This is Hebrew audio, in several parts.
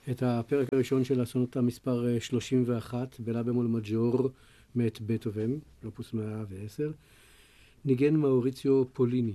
את הפרק הראשון של הסונטה מספר 31, בלה במול מג'ור, מאת בטהובן, אופוס 110, ניגן מאוריציו פוליני.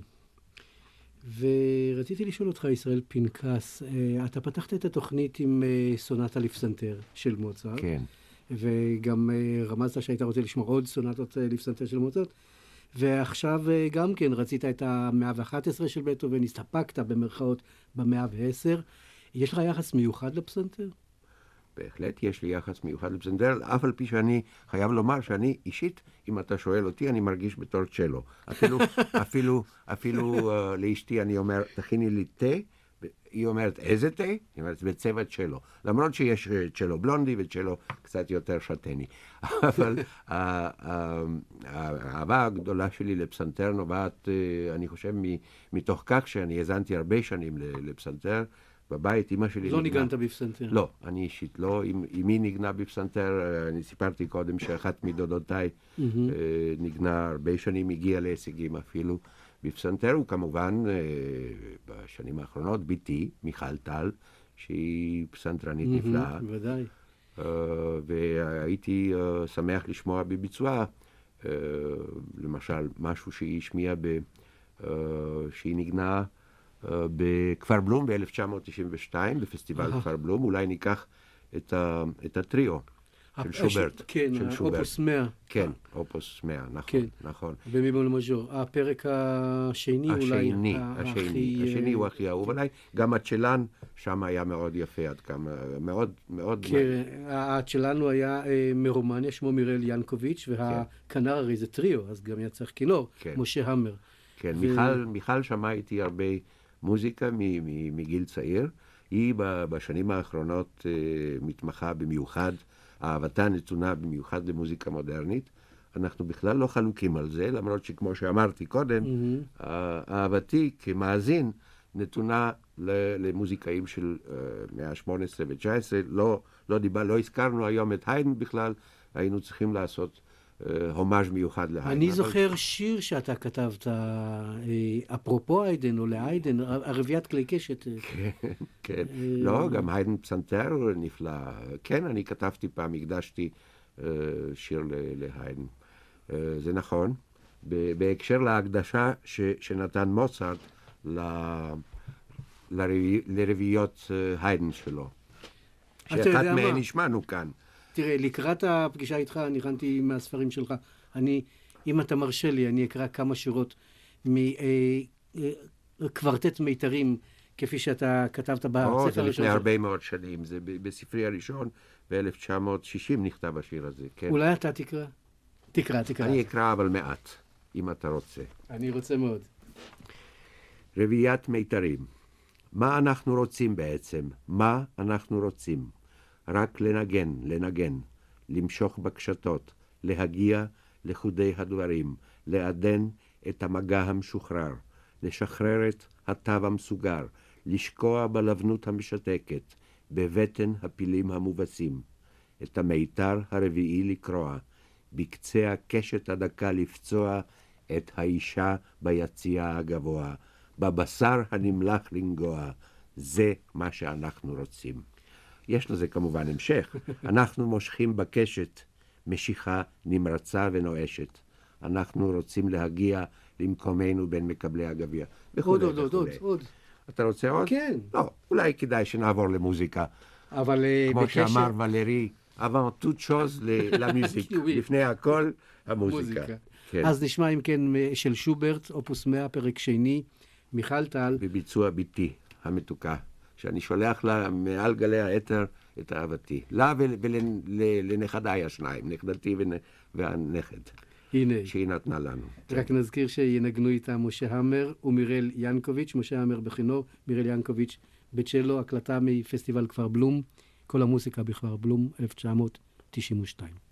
ורציתי לשאול אותך, ישראל פנקס, אתה פתחת את התוכנית עם סונטה לפסנתר של מוצרט. כן. וגם רמזת שהיית רוצה לשמוע עוד סונטות לפסנתר של מוצרט. ועכשיו גם כן רצית את ה-111 של בטהובן, הסתפקת במרכאות ב-110. יש לך יחס מיוחד לפסנתר? בהחלט יש לי יחס מיוחד לפסנתר, אף על פי שאני חייב לומר שאני אישית, אם אתה שואל אותי, אני מרגיש בתור צ'לו. אפילו לאשתי אני אומר, תכיני לי תה, היא אומרת, איזה תה? היא אומרת, בצבע צ'לו. למרות שיש צ'לו בלונדי וצ'לו קצת יותר שטני. אבל האהבה הגדולה שלי לפסנתר נובעת, אני חושב, מתוך כך שאני האזנתי הרבה שנים לפסנתר. בבית, אמא שלי לא ניגנת בפסנתר? לא, אני אישית לא. אמי ניגנה בפסנתר, אני סיפרתי קודם שאחת מדודותיי ניגנה הרבה שנים, הגיעה להישגים אפילו בפסנתר, וכמובן בשנים האחרונות ביתי, מיכל טל, שהיא פסנתרנית נפלאה. ודאי. והייתי שמח לשמוע בביצוע, למשל, משהו שהיא השמיעה, שהיא ניגנה בכפר בלום ב-1992, בפסטיבל כפר בלום. אולי ניקח את הטריו של שוברט. כן, אופוס 100. כן, אופוס 100, נכון. במי במול מז'ור. הפרק השני אולי. השני הוא הכי אהוב עליי. גם הצ'לן שם היה מאוד יפה, עד כמה, מאוד... כן, הצ'לן היה מרומניה, שמו מיראל ינקוביץ', והכנר הרי זה טריו, אז גם היה צריך כינור, משה המר. כן, מיכל שמעה איתי הרבה מוזיקה מגיל צעיר. היא בשנים האחרונות מתמחה במיוחד, אהבתה נתונה במיוחד למוזיקה מודרנית. אנחנו בכלל לא חלוקים על זה, למרות שכמו שאמרתי קודם, אהבתי כמאזין נתונה למוזיקאים של מאה ה-18 ו-19. לא הזכרנו היום את היידן בכלל, היינו צריכים לעשות הומאז' מיוחד להיידן. אני זוכר שיר שאתה כתבת, אפרופו היידן או להיידן, הרביית כלי קשת. כן. לא, גם היידן פסנתר נפלא. כן, אני כתבתי פעם, הקדשתי שיר להיידן. זה נכון. בהקשר להקדשה שנתן מוצרט לרביעיות היידן שלו. שאחת מהן נשמענו כאן. תראה, לקראת הפגישה איתך, אני הכנתי מהספרים שלך. אם אתה מרשה לי, אני אקרא כמה שורות מקוורטט מיתרים, כפי שאתה כתבת בספר הראשון. זה לפני הרבה מאוד שנים. זה בספרי הראשון, ב-1960 נכתב השיר הזה. אולי אתה תקרא? תקרא. אני אקרא, אבל מעט, אם אתה רוצה. אני רוצה מאוד. רביעיית מיתרים. מה אנחנו רוצים בעצם? מה אנחנו רוצים? רק לנגן, למשוך בקשתות, להגיע לחודי הדברים, לעדן את המגע המשוחרר, לשחרר את התו המסוגר, לשקוע בלבנות המשתקת, בבטן הפילים המובסים, את המיתר הרביעי לקרוע, בקצה הקשת הדקה לפצוע את האישה ביציאה הגבוה, בבשר הנמלח לנגוע, זה מה שאנחנו רוצים. יש לזה כמובן המשך. אנחנו מושכים בקשת, משיכה נמרצה ונואשת. אנחנו רוצים להגיע למקומנו בין מקבלי הגביע. עוד. אתה רוצה עוד? כן. לא, אולי כדאי שנעבור למוזיקה. אבל כמו שאמר ולרי, avant toute chose למוזיקה. לפני הכל, המוזיקה. אז נשמע אם כן של שוברט, אופוס 100, פרק שני, מיכל טל. בביצוע ביתי המתוקה. שאני שולח לה מעל גלי האתר את אהבתי. לה ולנכדיי השניים, נכדתי והנכד. הנה. שהיא נתנה לנו. רק נזכיר שינגנו איתה משה המר ומיראל ינקוביץ', משה המר בכינור, מיראל ינקוביץ' בצ'לו, הקלטה מפסטיבל כפר בלום, כל המוסיקה בכפר בלום, 1992.